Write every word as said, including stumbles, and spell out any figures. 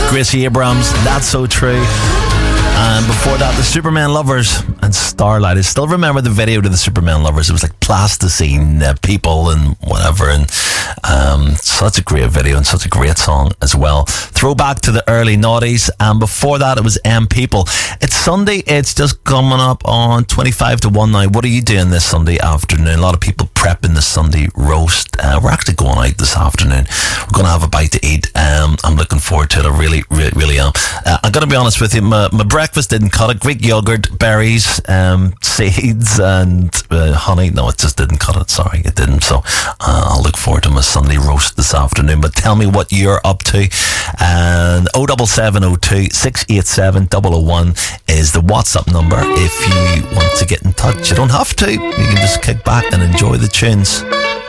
Gracie Abrams, That's So True. And before that, the Superman Lovers and Starlight. I still remember the video to the Superman Lovers. It was like plasticine uh, people and whatever. And um, such a great video and such a great song as well. Throwback to the early noughties. And before that, it was M People. It's Sunday. It's just coming up on twenty-five to one now. What are you doing this Sunday afternoon? A lot of people prepping the Sunday roast. Uh, we're actually going out this afternoon. We're going to have a bite to eat. Um, I'm looking forward to it. I really, really, really am. Uh, I'm going to be honest with you. My, my breakfast didn't cut it. Greek yogurt, berries, um, seeds, and uh, honey. No, it just didn't cut it. Sorry, it didn't. So uh, I'll look forward to my Sunday roast this afternoon. But tell me what you're up to. And oh seven seven oh two, six eight seven, zero zero one is the WhatsApp number if you want to get in touch. You don't have to. You can just kick back and enjoy the tunes.